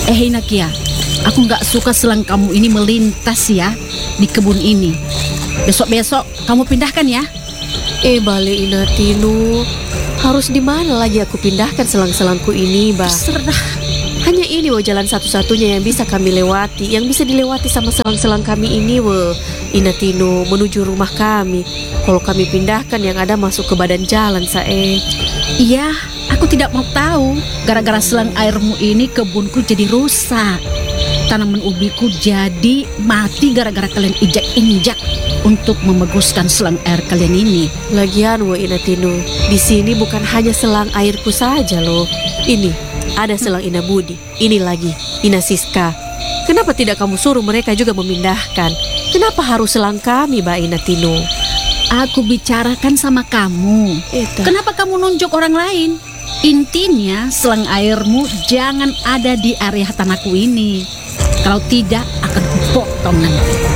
Inakia, aku nggak suka selang kamu ini melintas ya di kebun ini. Besok-besok kamu pindahkan ya. Bale Inatinu, harus di mana lagi aku pindahkan selang-selangku ini, Bah? Terserah. Hanya ini jalan satu-satunya yang bisa kami lewati, yang bisa dilewati sama selang-selang kami ini, Inatinu, menuju rumah kami. Kalau kami pindahkan yang ada masuk ke badan jalan, Sae. Iya, aku tidak mau tahu. Gara-gara selang airmu ini kebunku jadi rusak. Tanaman ubiku jadi mati gara-gara kalian injak-injak untuk membaguskan selang air kalian ini. Lagian, Inatinu, di sini bukan hanya selang airku saja loh. Ini ada selang Ina Budi, ini lagi Ina Siska. Kenapa tidak kamu suruh mereka juga memindahkan? Kenapa harus selang kami, Mbak Inatinu? Aku bicarakan sama kamu. Kenapa kamu nunjuk orang lain? Intinya selang airmu jangan ada di area tanahku ini. Kalau tidak akan kupotong nanti.